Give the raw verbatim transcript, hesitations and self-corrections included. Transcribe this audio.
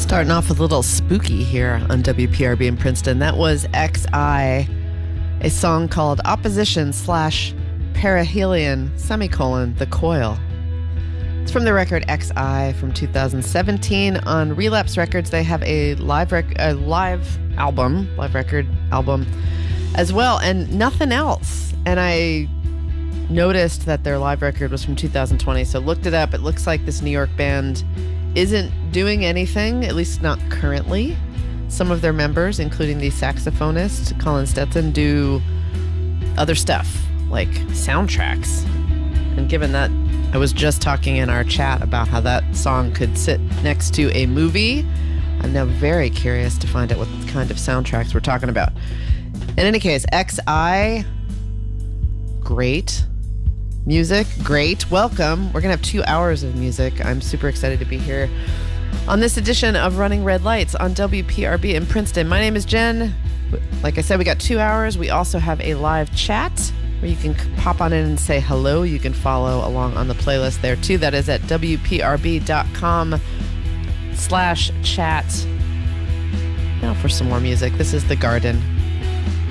Starting off with a little spooky here on W P R B in Princeton. That was X I, a song called Opposition slash Perihelion semicolon The Coil. It's from the record X I from two thousand seventeen. On Relapse Records, they have a live rec- a live album, live record album as well, and nothing else. And I noticed that their live record was from two thousand twenty, so looked it up. It looks like this New York band isn't doing anything, at least not currently. Some of their members, including the saxophonist Colin Stetson, do other stuff like soundtracks. And given that I was just talking in our chat about how that song could sit next to a movie, I'm now very curious to find out what kind of soundtracks we're talking about. In any case, X I, great. Music, great. Welcome. We're going to have two hours of music. I'm super excited to be here on this edition of Running Red Lights on W P R B in Princeton. My name is Jen. Like I said, we got two hours. We also have a live chat where you can pop on in and say hello. You can follow along on the playlist there too. That is at W P R B dot com slash chat. Now for some more music. This is The Garden.